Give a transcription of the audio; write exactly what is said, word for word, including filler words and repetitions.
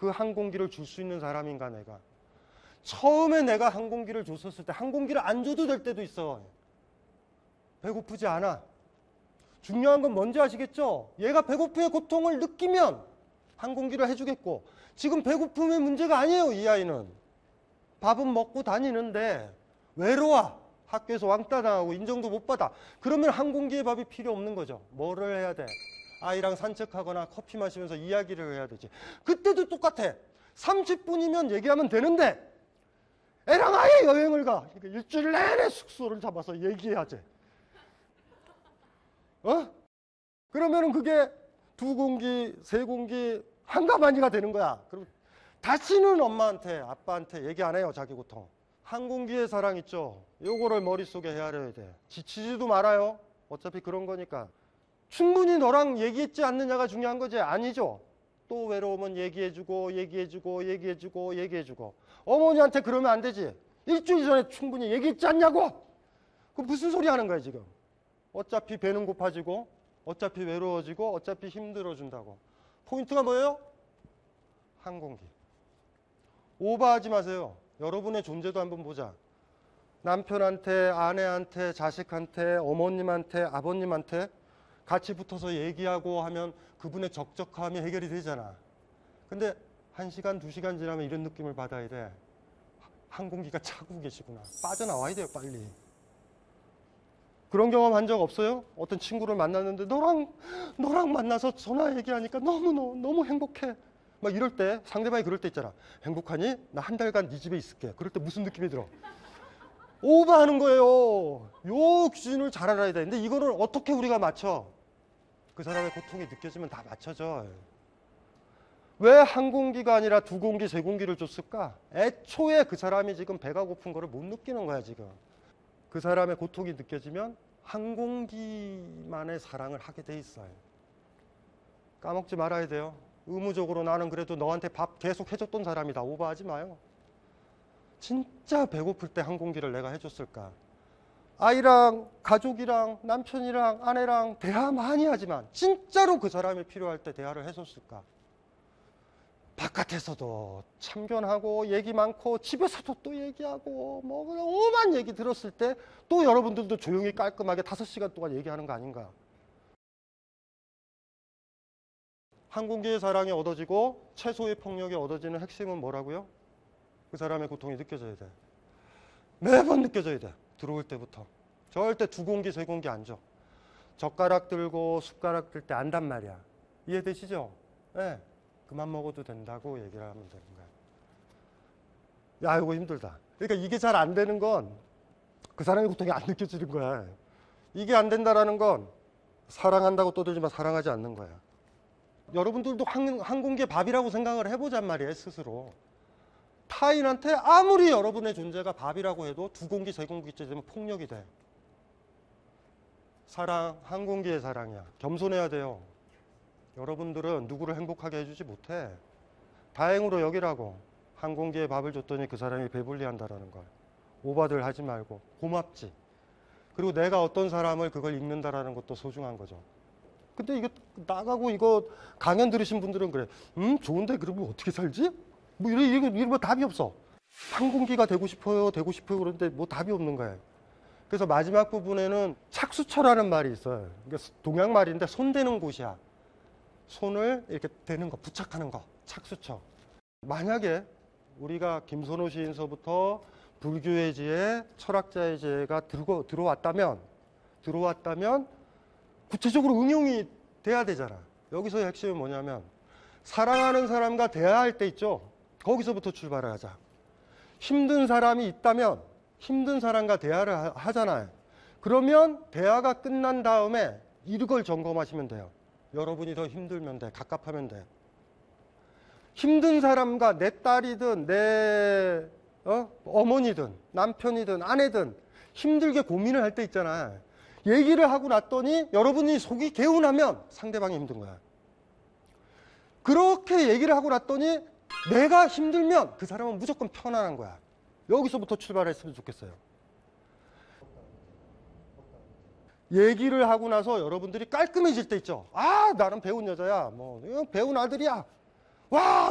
그 항공기를 줄 수 있는 사람인가 내가. 처음에 내가 항공기를 줬었을 때 항공기를 안 줘도 될 때도 있어. 배고프지 않아. 중요한 건 뭔지 아시겠죠? 얘가 배고픔의 고통을 느끼면 항공기를 해주겠고, 지금 배고픔의 문제가 아니에요. 이 아이는 밥은 먹고 다니는데 외로워. 학교에서 왕따 당하고 인정도 못 받아. 그러면 항공기의 밥이 필요 없는 거죠. 뭐를 해야 돼? 아이랑 산책하거나 커피 마시면서 이야기를 해야 되지. 그때도 똑같아. 삼십 분이면 얘기하면 되는데 애랑 아예 여행을 가. 그러니까 일주일 내내 숙소를 잡아서 얘기해야지. 어? 그러면은 그게 두 공기, 세 공기, 한가마니가 되는 거야. 그럼 다시는 엄마한테, 아빠한테 얘기 안 해요, 자기 고통. 항공기의 사랑 있죠? 요거를 머릿속에 헤아려야 돼. 지치지도 말아요. 어차피 그런 거니까. 충분히 너랑 얘기했지 않느냐가 중요한 거지. 아니죠. 또 외로우면 얘기해주고 얘기해주고 얘기해주고 얘기해주고. 어머니한테 그러면 안 되지. 일주일 전에 충분히 얘기했지 않냐고. 그 무슨 소리 하는 거야 지금. 어차피 배는 고파지고 어차피 외로워지고 어차피 힘들어준다고. 포인트가 뭐예요? 항공기. 오버하지 마세요. 여러분의 존재도 한번 보자. 남편한테, 아내한테, 자식한테, 어머님한테, 아버님한테 같이 붙어서 얘기하고 하면 그분의 적적함이 해결이 되잖아. 근데 한 시간, 두 시간 지나면 이런 느낌을 받아야 돼. 항공기가 차고 계시구나. 빠져나와야 돼요, 빨리. 그런 경험 한 적 없어요? 어떤 친구를 만났는데 너랑 너랑 만나서 전화 얘기하니까 너무너무 너무 행복해. 막 이럴 때 상대방이 그럴 때 있잖아. 행복하니? 나 한 달간 네 집에 있을게. 그럴 때 무슨 느낌이 들어? 오버하는 거예요. 요 기준을 잘 알아야 돼. 근데 이거를 어떻게 우리가 맞춰? 그 사람의 고통이 느껴지면 다 맞춰져. 왜 한 공기가 아니라 두 공기, 세 공기를 줬을까? 애초에 그 사람이 지금 배가 고픈 거를 못 느끼는 거야, 지금. 그 사람의 고통이 느껴지면 한 공기만의 사랑을 하게 돼 있어요. 까먹지 말아야 돼요. 의무적으로 나는 그래도 너한테 밥 계속 해줬던 사람이다. 오버하지 마요. 진짜 배고플 때 한 공기를 내가 해줬을까? 아이랑 가족이랑 남편이랑 아내랑 대화 많이 하지만 진짜로 그 사람이 필요할 때 대화를 해줬을까? 바깥에서도 참견하고 얘기 많고 집에서도 또 얘기하고 뭐 그냥 오만 얘기 들었을 때 또 여러분들도 조용히 깔끔하게 다섯 시간 동안 얘기하는 거 아닌가? 항공기의 사랑이 얻어지고 최소의 폭력이 얻어지는 핵심은 뭐라고요? 그 사람의 고통이 느껴져야 돼. 매번 느껴져야 돼. 들어올 때부터. 절대 두 공기, 세 공기 안 줘. 젓가락 들고 숟가락 들 때 안단 말이야. 이해되시죠? 네. 그만 먹어도 된다고 얘기를 하면 되는 거야. 야, 이거 힘들다. 그러니까 이게 잘 안 되는 건 그 사람의 고통이 안 느껴지는 거야. 이게 안 된다라는 건 사랑한다고 떠들지만 사랑하지 않는 거야. 여러분들도 항, 항공기의 밥이라고 생각을 해보잔 말이에요, 스스로. 타인한테 아무리 여러분의 존재가 밥이라고 해도 두 공기, 세 공기째 되면 폭력이 돼. 사랑, 항공기의 사랑이야. 겸손해야 돼요. 여러분들은 누구를 행복하게 해주지 못해. 다행으로 여기라고. 항공기에 밥을 줬더니 그 사람이 배불리한다라는 걸. 오바들 하지 말고 고맙지. 그리고 내가 어떤 사람을 그걸 읽는다라는 것도 소중한 거죠. 근데 이거 나가고 이거 강연 들으신 분들은 그래. 음 좋은데 그러면 어떻게 살지? 뭐 이런 이런 이런 뭐 답이 없어. 항공기가 되고 싶어요, 되고 싶어요 그런데 뭐 답이 없는 거예요. 그래서 마지막 부분에는 착수처라는 말이 있어요. 이게 동양 말인데 손 대는 곳이야. 손을 이렇게 대는 거, 부착하는 거, 착수처. 만약에 우리가 김선호 시인서부터 불교의 지혜, 철학자의 지혜가 들고, 들어왔다면, 들어왔다면 구체적으로 응용이 돼야 되잖아. 여기서의 핵심은 뭐냐면 사랑하는 사람과 대화할 때 있죠. 거기서부터 출발을 하자. 힘든 사람이 있다면 힘든 사람과 대화를 하, 하잖아요. 그러면 대화가 끝난 다음에 이걸 점검하시면 돼요. 여러분이 더 힘들면 돼. 갑갑하면 돼. 힘든 사람과 내 딸이든 내 어? 어머니든 남편이든 아내든 힘들게 고민을 할 때 있잖아. 얘기를 하고 났더니 여러분이 속이 개운하면 상대방이 힘든 거야. 그렇게 얘기를 하고 났더니 내가 힘들면 그 사람은 무조건 편안한 거야. 여기서부터 출발했으면 좋겠어요. 얘기를 하고 나서 여러분들이 깔끔해질 때 있죠. 아, 나는 배운 여자야. 뭐 배운 아들이야. 와,